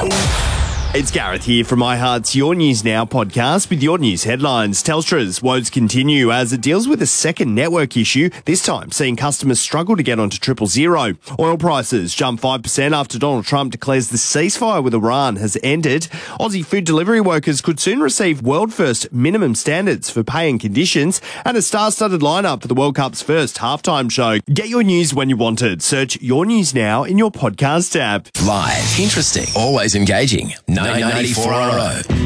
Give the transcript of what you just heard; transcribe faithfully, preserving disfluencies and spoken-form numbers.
It's Gareth here from iHeart's Your News Now podcast with your news headlines. Telstra's woes continue as it deals with a second network issue, this time seeing customers struggle to get onto triple zero. Oil prices jump five percent after Donald Trump declares the ceasefire with Iran has ended. Aussie food delivery workers could soon receive world-first minimum standards for pay and conditions, and a star-studded lineup for the World Cup's first halftime show. Get your news when you want it. Search Your News Now in your podcast app. Live, interesting, always engaging. nine ninety-four R O.